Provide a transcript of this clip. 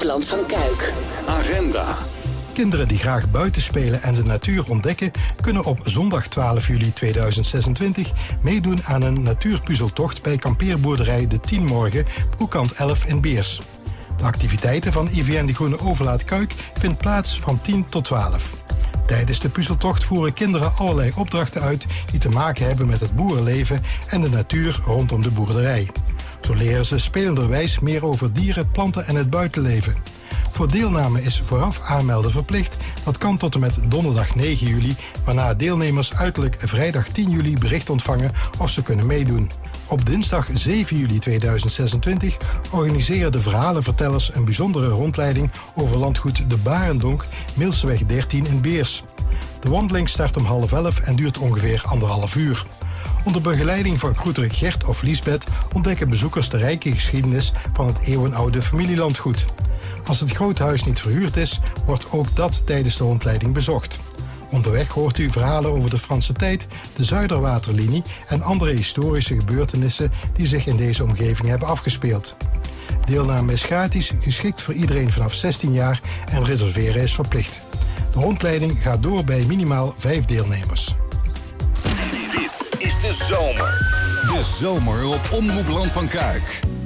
Land van Kuik. Agenda. Kinderen die graag buiten spelen en de natuur ontdekken, kunnen op zondag 12 juli 2026 meedoen aan een natuurpuzzeltocht bij kampeerboerderij De 10 Morgen, Broekkant 11 in Beers. De activiteiten van IVN De Groene Overlaat Kuik vindt plaats van 10 tot 12. Tijdens de puzzeltocht voeren kinderen allerlei opdrachten uit die te maken hebben met het boerenleven en de natuur rondom de boerderij. Zo leren ze spelenderwijs meer over dieren, planten en het buitenleven. Voor deelname is vooraf aanmelden verplicht. Dat kan tot en met donderdag 9 juli, waarna deelnemers uiterlijk vrijdag 10 juli bericht ontvangen of ze kunnen meedoen. Op dinsdag 7 juli 2026 organiseren de verhalenvertellers een bijzondere rondleiding over landgoed De Barendonk, Milseweg 13 in Beers. De wandeling start om 10:30 en duurt ongeveer 1,5 uur. Onder begeleiding van groeterik Gert of Liesbeth ontdekken bezoekers de rijke geschiedenis van het eeuwenoude familielandgoed. Als het grote huis niet verhuurd is, wordt ook dat tijdens de rondleiding bezocht. Onderweg hoort u verhalen over de Franse tijd, de Zuiderwaterlinie en andere historische gebeurtenissen die zich in deze omgeving hebben afgespeeld. Deelname is gratis, geschikt voor iedereen vanaf 16 jaar en reserveren is verplicht. De rondleiding gaat door bij minimaal 5 deelnemers. Dit is de zomer. De zomer op Omroep Land van Kuik.